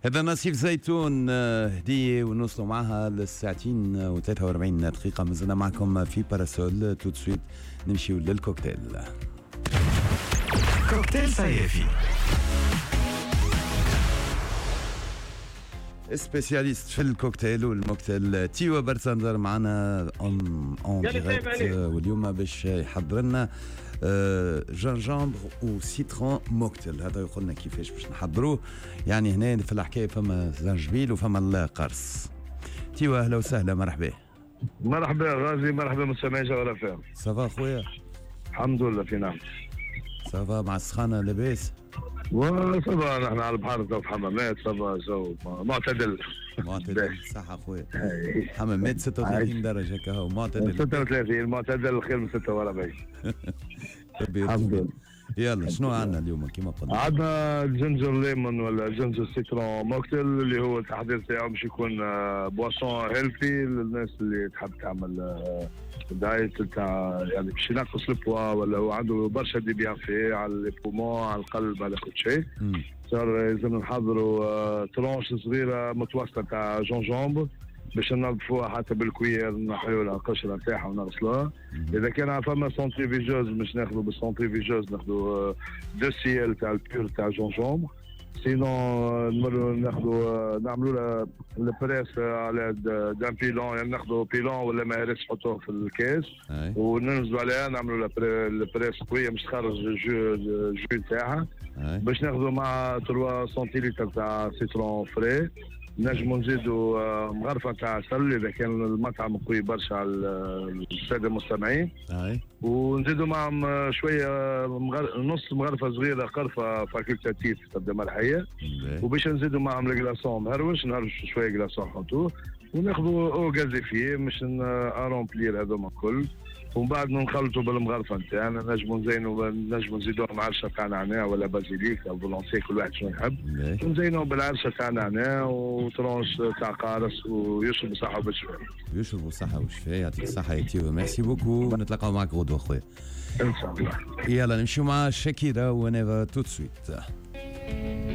هذا نصيف زيتون هدية ونوصلوا معها للساعتين و43 دقيقة. مازلنا معكم في باراسول. تو سويت نمشيو للكوكتيل. كوكتيل صيفي. سبيسياليست في الكوكتيل والموكتيل تيوا برتندر معنا اون ديريكت، واليوم باش يحضر لنا جنجامبر وسيترون موكتيل. هذا يقولنا كيفاش باش نحضروه. يعني هنا في الحكايه فما زنجبيل وفما القرص. تيوا اهلا وسهلا، مرحبا. مرحبا غازي، مرحبا مستمعي جوهر فهم. صافا خويا؟ الحمد لله في نعم. صافا مع السخانه لاباس؟ وصافا نحن على البحر في حمامات، صافا جو معتدل. معتدل صح خويا. حمامات 36 درجه كهو معتدل. 36 معتدل خير من 46. الحمد لله. يلا شنو عندنا اليوم كيما قلنا؟ عندنا الجنجر ليمون ولا الجنجر سيترون موكتيل اللي هو التحضير تاعو باش يكون بواسون هيلثي للناس اللي تحب تعمل دايت تاع يعني باش ينقص البوا، ولا هو عنده برشا دي بيان في على البومون على القلب على كل شيء. صار لازم نحضروا ترونش صغيره متوسطه تاع جونجومبر باش ننظفوها حتى بالكوير، نحيو لها القشره نتاعها ونغسلوها. اذا كان فما سونتريفيجوز باش ناخذوا بالسونتريفيجوز، ناخذوا 2 سيل تاع البيور تاع جونجومبر. سينون ناخذوا نعملوا البريس على دان بيلون، يعني ناخذوا بيلون ولا مهرس نحطوه في الكاس وننزلوا عليها، نعملوا البريس قويه باش تخرج الجو نتاعها. باش ناخذوا مع 3 سنتيلتر تاع سيترون فري. نجموا نزيدوا مغرفه تاع عسل اذا كان المطعم قوي برشا على الساده المستمعين. ونزيدوا معهم شويه نص مغرفه صغيره قرفه فاكولتاتيف تبدا مرحيه. وباش نزيدوا معهم الكلاصون مهروش، نهرش شويه كلاصون نحطوه، وناخذوا او غازيفيه باش ارومبلير هذوما الكل. ومن بعد نخلطوا بالمغرفه نتاعنا، نجموا نزيدوا عرشه تاع نعناع ولا بازيليك او فولونسي، كل واحد شنو يحب. ونزينوا بالعرشه تاع نعناع وترونش تاع قارص، ويشربوا صحه وبالشفاء. يشربوا صحه وشفاء، يعطيك الصحه يا تيو. ميرسي بوكو، نتلاقاو معك غدوه خويا ان شاء الله. يلا نمشيو مع شاكيرا ونيفا تو سويت.